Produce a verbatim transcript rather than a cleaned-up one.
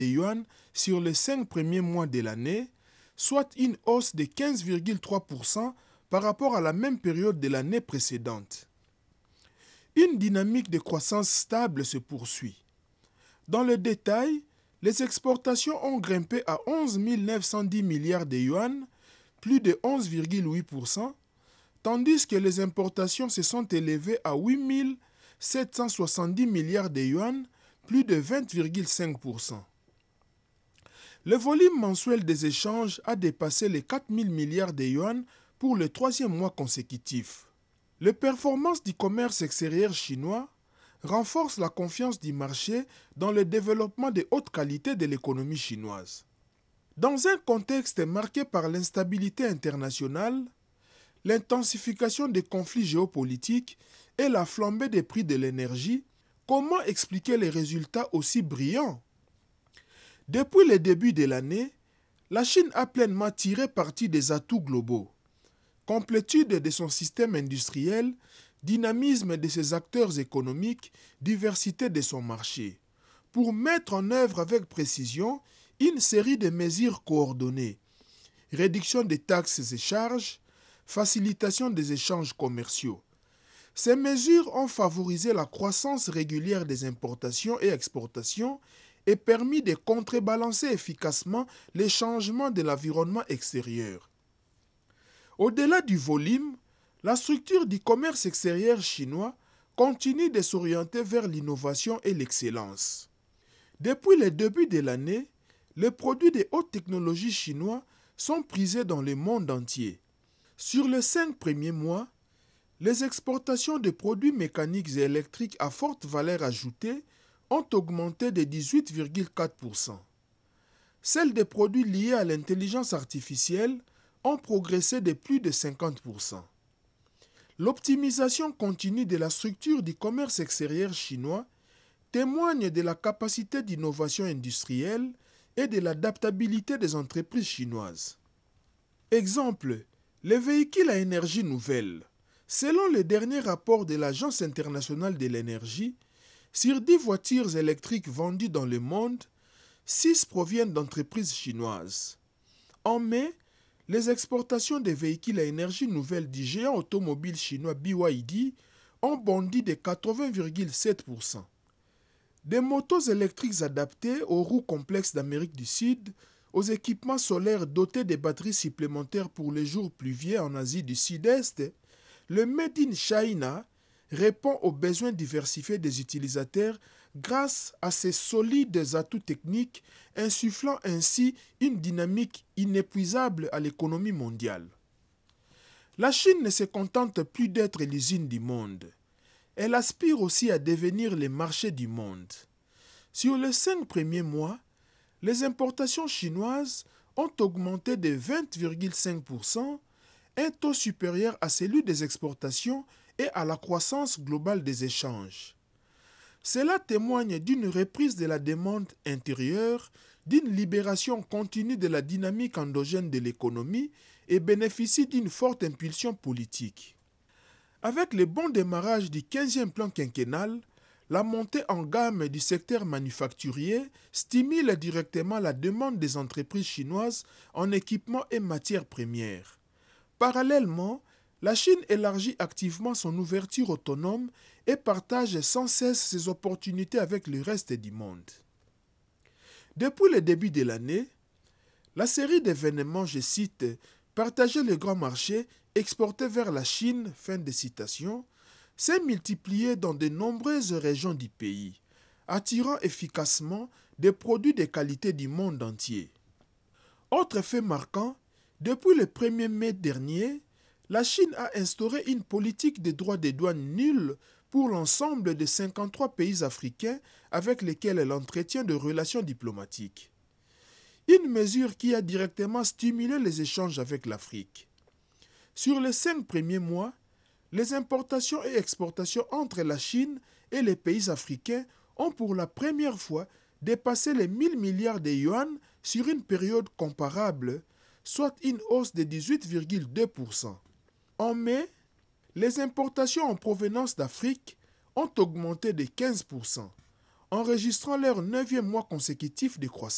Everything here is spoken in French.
de yuan sur les cinq premiers mois de l'année, soit une hausse de quinze virgule trois pour cent par rapport à la même période de l'année précédente. Une dynamique de croissance stable se poursuit. Dans le détail, les exportations ont grimpé à onze mille neuf cent dix milliards de yuan, plus de onze virgule huit pour cent, tandis que les importations se sont élevées à huit mille sept cent soixante-dix milliards de yuan, plus de vingt virgule cinq pour cent. Le volume mensuel des échanges a dépassé les quatre mille milliards de yuan pour le troisième mois consécutif. Les performances du commerce extérieur chinois renforcent la confiance du marché dans le développement de haute qualité de l'économie chinoise. Dans un contexte marqué par l'instabilité internationale, l'intensification des conflits géopolitiques et la flambée des prix de l'énergie, comment expliquer les résultats aussi brillants? Depuis le début de l'année, la Chine a pleinement tiré parti des atouts globaux. Complétude de son système industriel, dynamisme de ses acteurs économiques, diversité de son marché, pour mettre en œuvre avec précision une série de mesures coordonnées. Réduction des taxes et charges, facilitation des échanges commerciaux. Ces mesures ont favorisé la croissance régulière des importations et exportations et permis de contrebalancer efficacement les changements de l'environnement extérieur. Au-delà du volume, la structure du commerce extérieur chinois continue de s'orienter vers l'innovation et l'excellence. Depuis le début de l'année, les produits de haute technologie chinois sont prisés dans le monde entier. Sur les cinq premiers mois, les exportations de produits mécaniques et électriques à forte valeur ajoutée ont augmenté de dix-huit virgule quatre pour cent. Celles des produits liés à l'intelligence artificielle ont progressé de plus de cinquante pour cent. L'optimisation continue de la structure du commerce extérieur chinois témoigne de la capacité d'innovation industrielle et de l'adaptabilité des entreprises chinoises. Exemple, les véhicules à énergie nouvelle. Selon le dernier rapport de l'Agence internationale de l'énergie, sur dix voitures électriques vendues dans le monde, six proviennent d'entreprises chinoises. En mai, les exportations des véhicules à énergie nouvelle du géant automobile chinois B Y D ont bondi de quatre-vingts virgule sept pour cent. Des motos électriques adaptées aux roues complexes d'Amérique du Sud, aux équipements solaires dotés de batteries supplémentaires pour les jours pluvieux en Asie du Sud-Est, le Made in China répond aux besoins diversifiés des utilisateurs grâce à ses solides atouts techniques, insufflant ainsi une dynamique inépuisable à l'économie mondiale. La Chine ne se contente plus d'être l'usine du monde. Elle aspire aussi à devenir le marché du monde. Sur les cinq premiers mois, les importations chinoises ont augmenté de vingt virgule cinq pour cent, un taux supérieur à celui des exportations et à la croissance globale des échanges. Cela témoigne d'une reprise de la demande intérieure, d'une libération continue de la dynamique endogène de l'économie et bénéficie d'une forte impulsion politique. Avec le bon démarrage du quinzième plan quinquennal, la montée en gamme du secteur manufacturier stimule directement la demande des entreprises chinoises en équipements et matières premières. Parallèlement, la Chine élargit activement son ouverture autonome et partage sans cesse ses opportunités avec le reste du monde. Depuis le début de l'année, la série d'événements, je cite, « partager le grand marché, exporter vers la Chine », fin de citation, s'est multipliée dans de nombreuses régions du pays, attirant efficacement des produits de qualité du monde entier. Autre fait marquant, depuis le premier mai dernier, la Chine a instauré une politique de droits de douane nulle pour l'ensemble des cinquante-trois pays africains avec lesquels elle entretient des relations diplomatiques. Une mesure qui a directement stimulé les échanges avec l'Afrique. Sur les cinq premiers mois, les importations et exportations entre la Chine et les pays africains ont pour la première fois dépassé les mille milliards de yuan sur une période comparable, soit une hausse de dix-huit virgule deux pour cent. En mai, les importations en provenance d'Afrique ont augmenté de quinze pour cent, enregistrant leur neuvième mois consécutif de croissance.